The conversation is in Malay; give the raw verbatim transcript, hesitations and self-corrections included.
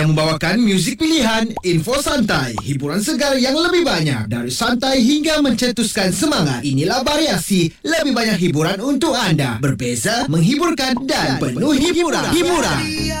yang membawakan muzik pilihan, info santai, hiburan segar yang lebih banyak. Dari santai hingga mencetuskan semangat. Inilah variasi, lebih banyak hiburan untuk anda. Berbeza, menghiburkan dan penuh hiburan. Hiburan.